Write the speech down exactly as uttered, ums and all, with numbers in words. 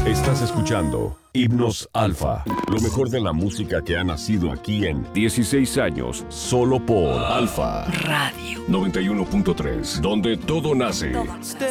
Estás escuchando Himnos Alfa, lo mejor de la música que ha nacido aquí en dieciséis años, solo por Alfa Radio noventa y uno punto tres, donde todo nace. Stay